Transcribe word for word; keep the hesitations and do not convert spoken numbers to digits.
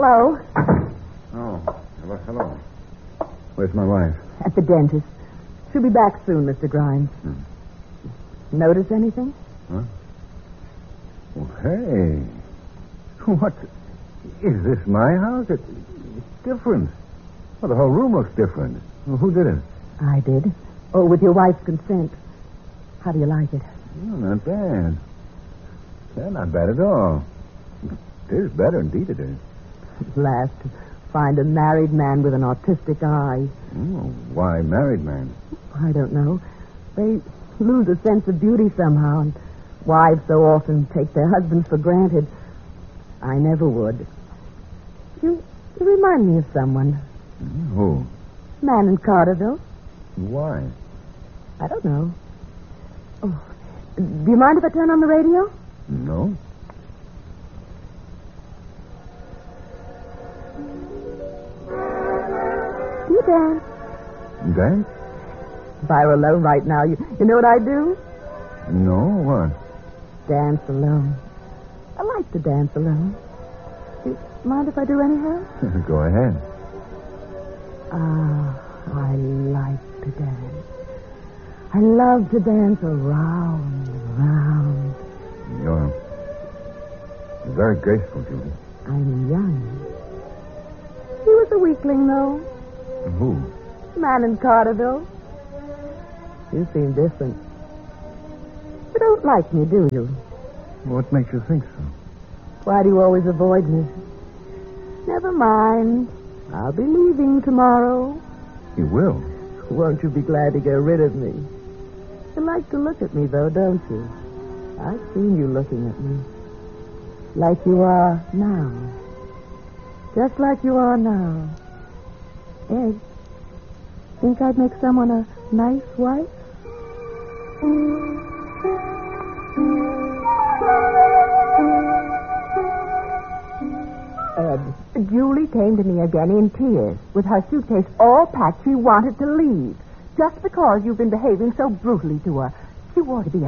Hello. Oh, hello, hello. Where's my wife? At the dentist. She'll be back soon, Mister Grimes. Hmm. Notice anything? Huh? Well, hey. What? Is this my house? It, it's different. Well, the whole room looks different. Well, who did it? I did. Oh, with your wife's consent. How do you like it? Oh, not bad. Yeah, not bad at all. It is better, indeed it is. At last, to find a married man with an autistic eye. Oh, why married man? I don't know. They lose a sense of beauty somehow, and wives so often take their husbands for granted. I never would. You, you remind me of someone. Who? Man in Carterville. Why? I don't know. Oh, do you mind if I turn on the radio? No. Do you dance? Dance? If I were alone right now, you, you know what I'd do? No, what? Dance alone. I like to dance alone. Do you mind if I do anyhow? Go ahead. Ah, I like to dance. I love to dance around and around. You're very graceful, Julie. I'm young. He was a weakling, though. Who? Man in Carterville. You seem different. You don't like me, do you? What makes you think so? Why do you always avoid me? Never mind. I'll be leaving tomorrow. You will? Won't you be glad to get rid of me? You like to look at me, though, don't you? I've seen you looking at me. Like you are now. Just like you are now. Ed, think I'd make someone a nice wife? Ed, Julie came to me again in tears, with her suitcase all packed. She wanted to leave, just because you've been behaving so brutally to her. You ought to be